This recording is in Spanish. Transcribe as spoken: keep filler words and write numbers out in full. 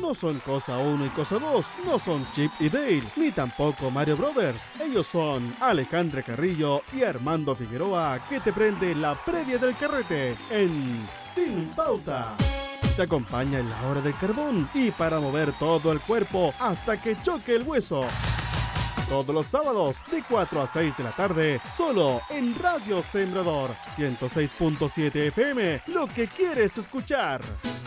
no son Cosa uno y Cosa dos, no son Chip y Dale, ni tampoco Mario Brothers. Ellos son Alejandra Carrillo y Armando Figueroa, que te prende la previa del carrete en Sin Pauta. Te acompaña en la hora del carbón y para mover todo el cuerpo hasta que choque el hueso. Todos los sábados de cuatro a seis de la tarde, solo en Radio Sembrador ciento seis punto siete F M, lo que quieres escuchar.